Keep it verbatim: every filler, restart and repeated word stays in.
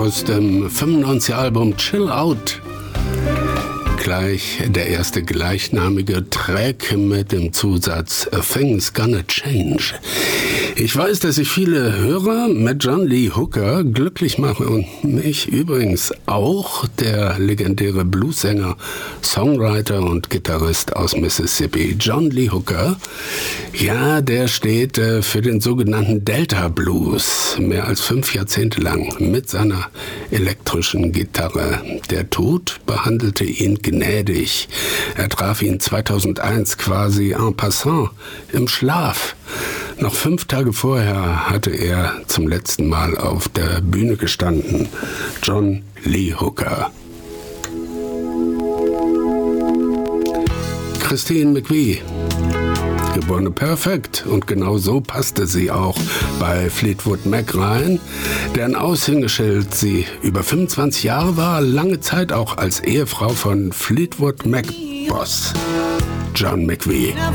aus dem fünfundneunziger Album Chill Out. Gleich der erste gleichnamige Track mit dem Zusatz Things Gonna Change. Ich weiß, dass ich viele Hörer mit John Lee Hooker glücklich mache und mich übrigens auch. Der legendäre Bluesänger, Songwriter und Gitarrist aus Mississippi, John Lee Hooker, ja, der steht äh, für den sogenannten Delta Blues mehr als fünf Jahrzehnte lang mit seiner elektrischen Gitarre. Der Tod behandelte ihn gnädig. Er traf ihn zweitausendeins quasi en passant im Schlaf. Noch fünf Tage vorher hatte er zum letzten Mal auf der Bühne gestanden. John Lee Hooker. Christine McVie, geborene Perfect, und genau so passte sie auch bei Fleetwood Mac rein, deren Aushängeschild sie über fünfundzwanzig Jahre war, lange Zeit auch als Ehefrau von Fleetwood Mac Boss John McVie.